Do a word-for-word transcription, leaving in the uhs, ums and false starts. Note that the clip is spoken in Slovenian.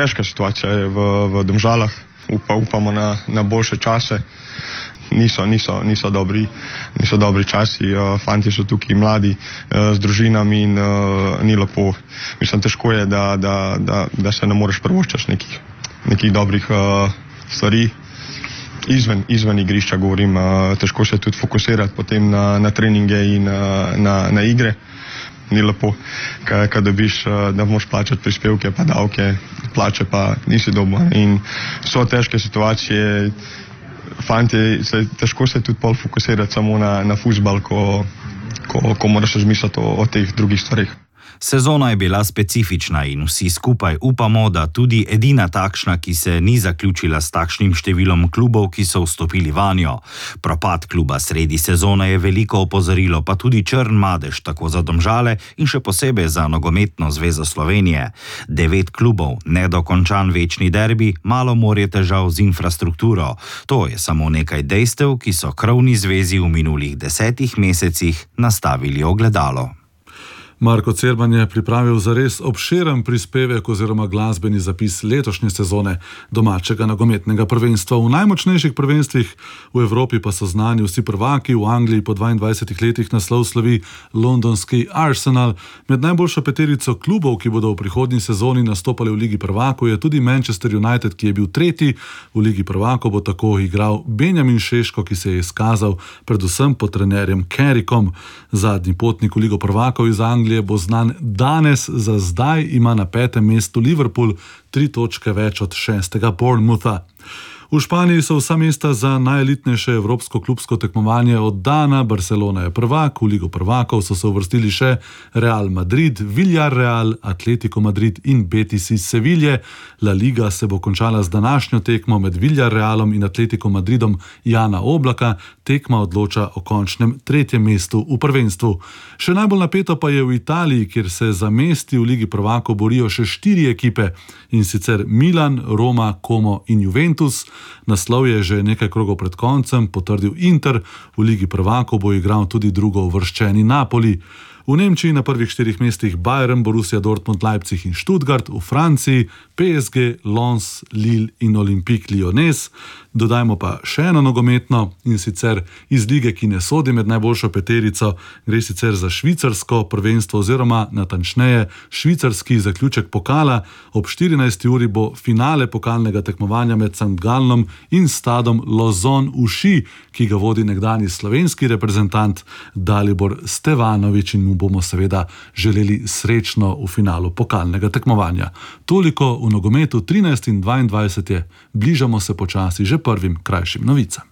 Težka situacija je v, v Domžalah, Upa, upamo na, na boljše čase. Niso, niso, niso, dobri, niso dobri časi, uh, fanti so tukaj mladi, uh, z družinami in uh, ni lepo. Mislim, težko je, da, da, da, da se ne moreš prvoščati nekih, nekih dobrih uh, stvari. Izven, izven igrišča govorim, uh, težko se tudi fokusirati potem na, na treninge in uh, na, na igre. Ni lepo, kaj dobiš, uh, da moraš plačati prispevke, pa davke, plače pa nisi dobil. In so težke situacije. Fanti, se, težko se tudi pol fokusirati samo na, na fuzbal, ko, ko, ko moraš razmisliti o, o teh drugih stvarih. Sezona je bila specifična in vsi skupaj upamo, da tudi edina takšna, ki se ni zaključila s takšnim številom klubov, ki so vstopili vanjo. Propad kluba sredi sezone je veliko opozorilo, pa tudi črn madež tako za Domžale in še posebej za Nogometno zvezo Slovenije. Devet klubov, nedokončan večni derbi, malo morje težav z infrastrukturo. To je samo nekaj dejstev, ki so krovni zvezi v minulih desetih mesecih nastavili ogledalo. Marko Cerban je pripravil zares obširen prispevek oziroma glasbeni zapis letošnje sezone domačega nogometnega prvenstva. V najmočnejših prvenstvih v Evropi pa so znani vsi prvaki, v Angliji po dvaindvajsetih letih naslov slovi londonski Arsenal. Med najboljšo peterico klubov, ki bodo v prihodnji sezoni nastopali v Ligi prvakov, je tudi Manchester United, ki je bil tretji. V Ligi prvakov bo tako igral Benjamin Šeško, ki se je izkazal predvsem pod trenerjem Carrickom. Zadnji potnik v Ligo prvakov iz Anglije bo znan danes, za zdaj ima na petem mestu Liverpool tri točke več od šestega Bournemoutha. V Španiji so vsa mesta za najelitnejše evropsko klubsko tekmovanje oddana. Barcelona je prvak, v Ligo prvakov so se uvrstili še Real Madrid, Villarreal, Atletico Madrid in Betis iz Seville. La Liga se bo končala z današnjo tekmo med Villarrealom in Atletico Madridom Jana Oblaka. Tekma odloča o končnem tretjem mestu v prvenstvu. Še najbolj napeto pa je v Italiji, kjer se za mesti v Ligi prvakov borijo še štiri ekipe, in sicer Milan, Roma, Como in Juventus. Naslov je že nekaj krogov pred koncem potrdil Inter, v Ligi prvakov bo igral tudi drugo uvrščeni Napoli. V Nemčiji na prvih štirih mestih Bayern, Borussia Dortmund, Leipzig in Stuttgart, v Franciji P S G, Lens, Lille in Olympique Lyonnais. Dodajmo pa še eno nogometno, in sicer iz lige, ki ne sodi med najboljšo peterico, gre sicer za švicarsko prvenstvo oziroma natančneje švicarski zaključek pokala. Ob štirinajsti uri bo finale pokalnega tekmovanja med Sankt Gallom in Stadom Lozon v Ši, ki ga vodi nekdanji slovenski reprezentant Dalibor Stevanović, in mu bomo seveda želeli srečno v finalu pokalnega tekmovanja. Toliko v nogometu trinajst in dvaindvajset je, bližamo se počasi že prvim krajšim novicam.